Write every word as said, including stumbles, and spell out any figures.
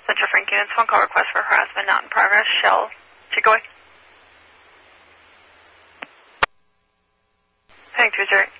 Central Frank units, phone call request for harassment not in progress. Shell, take away. Heading to zero.